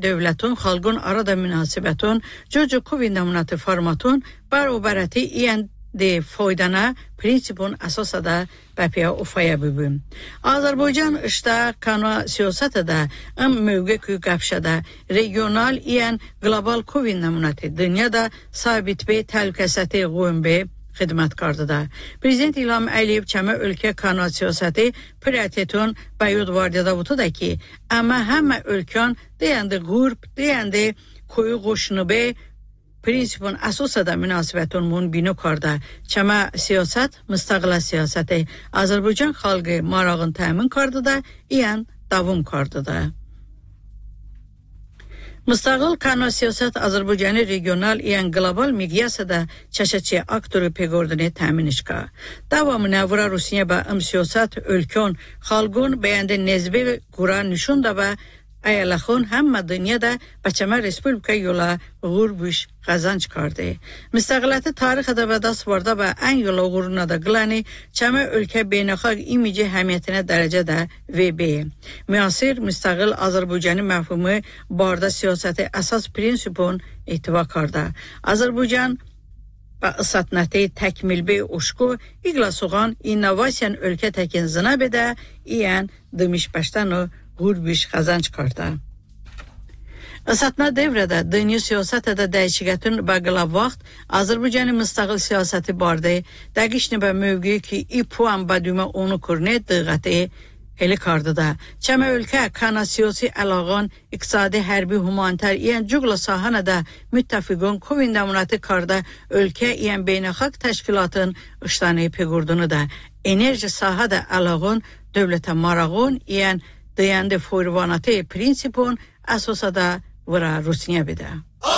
dövlətin, xalqın arada münasibətun, cücü COVID namunatı formatun, barobəräti iən de faydana prinsipun əsasada bəpiyə ufaya bübüm. Azərbaycan işdə kana siyasətədə mövqe qəbşədə regional iən global COVID namunatı dünyada sabit be təhlükəsizliyi qoyun be xidmət qardıda. Prezident İlham Əliyev çəmə ölkə kana siyasəti prioritetun bəyud vardiyada butuda ki, amma həmmə ölkən deyəndə qurb, deyəndə koyu qoşunu be prinsipun əsasada münasibətun munbinu qarda. Çəmə siyasət, müstəqlə siyasəti Azərbaycan xalqı marağın təmin qardıda, iən davum qardıda. Müstəqil kana siyasət Azərbaycanı regional iən global miqyasada çəşəçi aktoru pegordini təmin işqa. Davamı nəvura Rusiya və siyasət ölkən xalqın bəyəndə nezbi qura nüşunda və ayalaxın həmmə dünyada Bəçəmə Respublika yola uğurbuş qazanç qardı. Müstəqilləti tarixədə və dasvarda və ən yola uğuruna da qılani çəmə ölkə beynəlxalq imici həmiyyətinə dərəcədə VB. Müasir müstəqil Azərbaycanı məfhumu barda siyasəti əsas prinsipun ihtiva qarda. Azərbaycan və ısatnəti təkmilbi uşku iqlasuğan innovasiyan ölkə təkin zınabədə iən demiş bəştənu qurbiş qazanç qarda. Isatna devrədə dünya siyasətədə dəyişikətin bəqəla vaxt Azərbaycanı müstəqil siyasəti barda dəqiqini və mövqeyi ki, puan bədümə onu kurne diqqəti heli qardıda. Çəmə ölkə kana siyasi əlağın, iqtisadi, hərbi, humanitar, iən cüqla sahanədə müttəfiqun COVID namunatı qarda ölkə iən beynəlxalq təşkilatın işləni pegurdunu da. Enerji sahədə əlağın, dövlətə marağın, iən deyəndə forvanatı prinsipun əsasada vura Rusiya bidə.